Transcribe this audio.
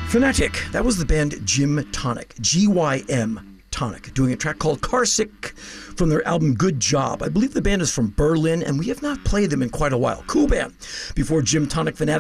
Fanatic, that was the band Gym Tonic, Gym Tonic, doing a track called Carsick from their album Good Job. I believe the band is from Berlin, and we have not played them in quite a while. Cool band. Before Gym Tonic, Fanatic